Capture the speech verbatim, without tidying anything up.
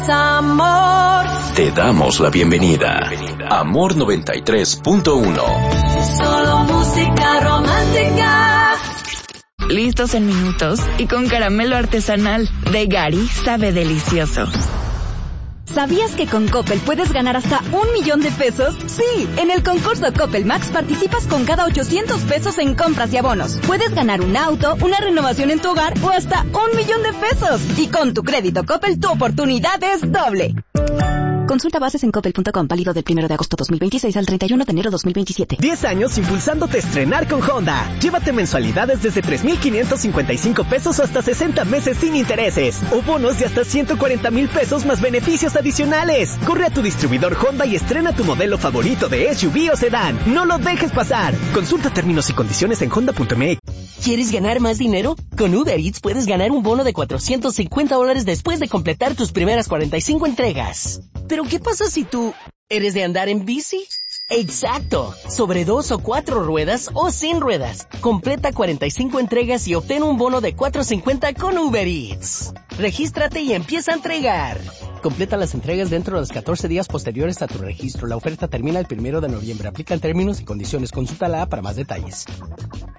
Amor. Te damos la bienvenida. Amor noventa y tres punto uno. Solo música romántica. Listos en minutos y con caramelo artesanal de Gary sabe delicioso. ¿Sabías que con Coppel puedes ganar hasta un millón de pesos? Sí, en el concurso Coppel Max participas con cada ochocientos pesos en compras y abonos. Puedes ganar un auto, una renovación en tu hogar o hasta un millón de pesos. Y con tu crédito Coppel tu oportunidad es doble. Consulta bases en coppel punto com, válido del primero de agosto dos mil veintiséis al treinta y uno de enero dos mil veintisiete. diez años impulsándote a estrenar con Honda. Llévate mensualidades desde tres mil quinientos cincuenta y cinco pesos o hasta sesenta meses sin intereses. O bonos de hasta ciento cuarenta mil pesos más beneficios adicionales. Corre a tu distribuidor Honda y estrena tu modelo favorito de S U V o sedán. No lo dejes pasar. Consulta términos y condiciones en honda punto m x. ¿Quieres ganar más dinero? Con Uber Eats puedes ganar un bono de cuatrocientos cincuenta dólares después de completar tus primeras cuarenta y cinco entregas. ¿Pero qué pasa si tú eres de andar en bici? ¡Exacto! Sobre dos o cuatro ruedas o sin ruedas. Completa cuarenta y cinco entregas y obtén un bono de cuatrocientos cincuenta con Uber Eats. Regístrate y empieza a entregar. Completa las entregas dentro de los catorce días posteriores a tu registro. La oferta termina el primero de noviembre. Aplican términos y condiciones. Consulta la app para más detalles.